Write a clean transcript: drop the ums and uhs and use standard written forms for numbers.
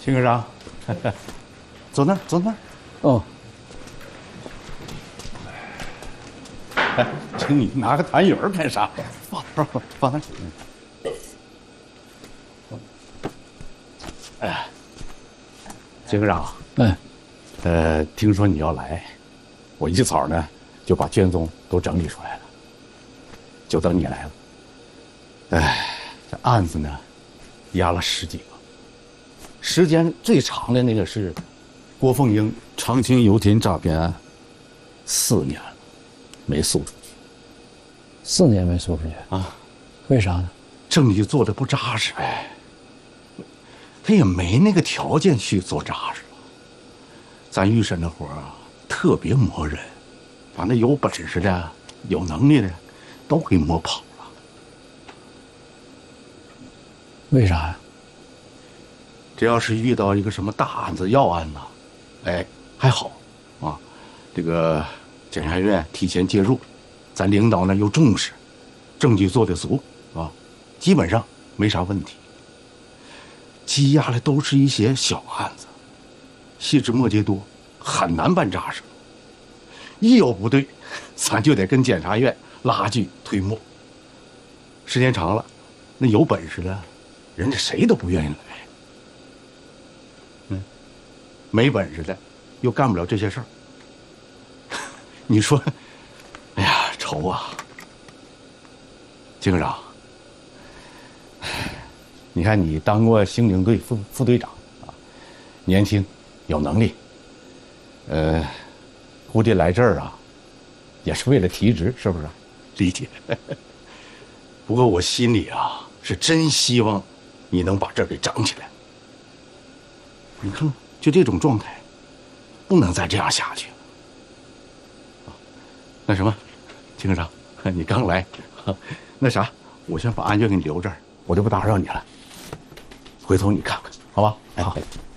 秦科长，坐那儿，坐那儿。 哦， 哎，请你拿个痰盂儿干啥？放那儿。哎，秦科长，听说你要来，我一早呢就把卷宗都整理出来了，就等你来了。哎，这案子呢，压了10几个，时间最长的那个是郭凤英长青油田诈骗案，4年了，没诉出去。 4年没诉出去啊？ 为啥呢？ 证据做的不扎实呗。他也没那个条件去做扎实了。咱预审的活啊，特别磨人，把那有本事的、有能力的都给磨跑了。 为啥呀？ 这要是遇到一个什么大案子、要案呢，哎，还好啊。这个检察院提前介入，咱领导呢又重视，证据做得足啊，基本上没啥问题。积压的都是一些小案子，细枝末节多，很难办扎实。一有不对，咱就得跟检察院拉锯推磨。时间长了，那有本事的，人家谁都不愿意来。没本事的，又干不了这些事儿。你说，哎呀，愁啊！金科长，你看你当过刑警队副队长啊，年轻，有能力。估计来这儿啊，也是为了提职，是不是？理解。不过我心里啊，是真希望你能把这儿给整起来。你看看，就这种状态，不能再这样下去了。那什么，金科长，你刚来，那啥，我先把案卷给你留这儿，我就不打扰你了。回头你看看，好吧？好。